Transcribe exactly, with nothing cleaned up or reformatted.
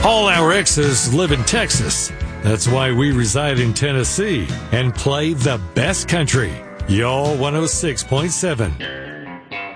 All our exes live in Texas. That's why we reside in Tennessee and play the best country. Y'all one oh six point seven.